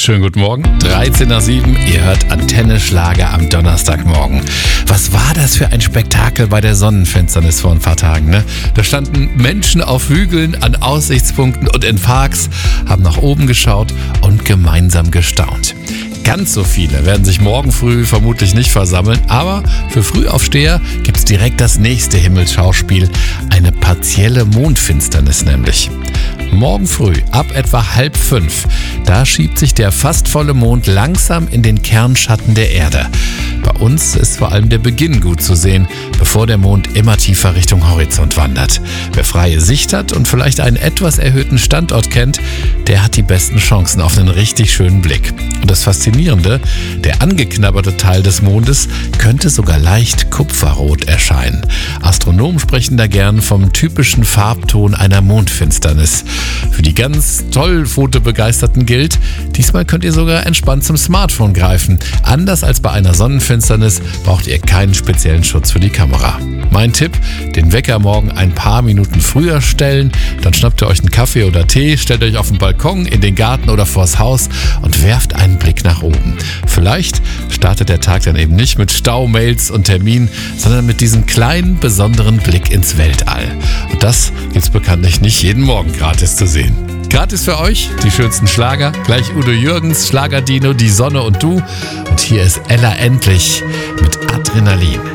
Schönen guten Morgen, 13 nach 7, ihr hört Antenne Schlager am Donnerstagmorgen. Was war das für ein Spektakel bei der Sonnenfinsternis vor ein paar Tagen, ne? Da standen Menschen auf Hügeln, an Aussichtspunkten und in Parks, haben nach oben geschaut und gemeinsam gestaunt. Ganz so viele werden sich morgen früh vermutlich nicht versammeln, aber für Frühaufsteher gibt's direkt das nächste Himmelsschauspiel, eine partielle Mondfinsternis nämlich. Morgen früh, ab etwa 4:30, da schiebt sich der fast volle Mond langsam in den Kernschatten der Erde. Bei uns ist vor allem der Beginn gut zu sehen, bevor der Mond immer tiefer Richtung Horizont wandert. Wer freie Sicht hat und vielleicht einen etwas erhöhten Standort kennt, der hat die besten Chancen auf einen richtig schönen Blick. Und das Faszinierende, der angeknabberte Teil des Mondes könnte sogar leicht kupferrot erscheinen. Astronomen sprechen da gern vom typischen Farbton einer Mondfinsternis. Für die ganz toll Fotobegeisterten gilt, diesmal könnt ihr sogar entspannt zum Smartphone greifen. Anders als bei einer Sonnenfinsternis braucht ihr keinen speziellen Schutz für die Kamera. Mein Tipp, den Wecker morgen ein paar Minuten früher stellen, dann schnappt ihr euch einen Kaffee oder Tee, stellt euch auf den Balkon, in den Garten oder vors Haus und werft einen Blick nach oben. Vielleicht startet der Tag dann eben nicht mit Stau, Mails und Terminen, sondern mit diesem kleinen, besonderen Blick ins Weltall. Und das gibt's bekanntlich nicht jeden Morgen gratis zu sehen. Gratis für euch die schönsten Schlager, gleich Udo Jürgens, Schlagerdino, Die Sonne und du. Und hier ist Ella Endlich mit Adrenalin.